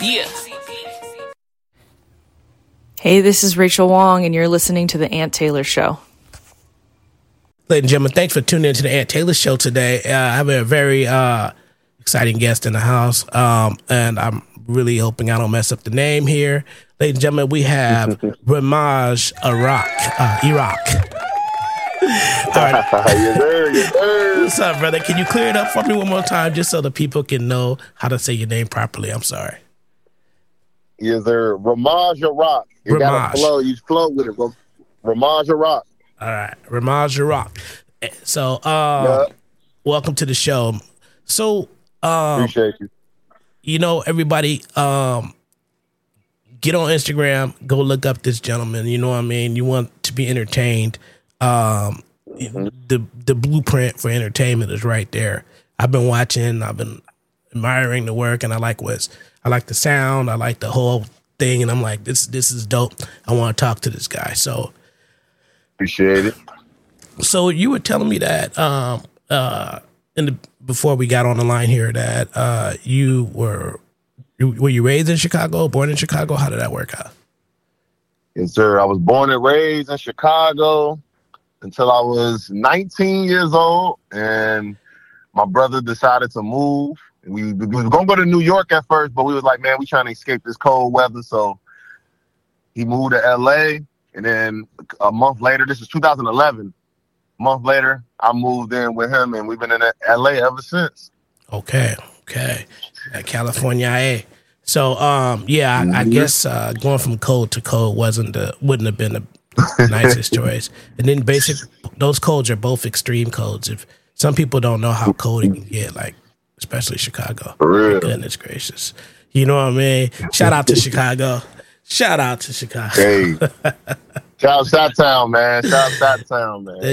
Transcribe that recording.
Yeah. Hey, this is Rachel Wong, and you're listening to The Ant Taylor Show. Ladies and gentlemen, thanks for tuning into the Ant Taylor Show today. I have a very exciting guest in the house, and I'm really hoping I don't mess up the name here. Ladies and gentlemen, we have Ramaj Iraq. All right. Yes, sir. What's up, brother? Can you clear it up for me one more time just so the people can know how to say your name properly? I'm sorry. Yes, sir. Ramaj Iraq. You got to flow. You flow with it. Ramaj Iraq. All right. Ramaj Iraq. So, welcome to the show. So, appreciate you. You know, everybody, get on Instagram, go look up this gentleman. You know what I mean? You want to be entertained. The blueprint for entertainment is right there. I've been watching, I've been admiring the work, and I like the sound, I like the whole thing, and I'm like, this is dope. I want to talk to this guy. So appreciate it. So you were telling me that before we got on the line here that you were you raised in Chicago, born in Chicago? How did that work out? Yes, sir. I was born and raised in Chicago until I was 19 years old, and my brother decided to move. We were going to go to New York at first, but we was like, man, we trying to escape this cold weather. So he moved to L.A., and then a month later, this is 2011, a month later, I moved in with him, and we've been in L.A. ever since. Okay. California, eh? So, I guess going from cold to cold wouldn't have been the nicest choice. And then those colds are both extreme colds. If some people don't know how cold it can get, like especially Chicago. For real. Goodness gracious. You know what I mean? Shout out to Chicago. Hey. Shout Town, man.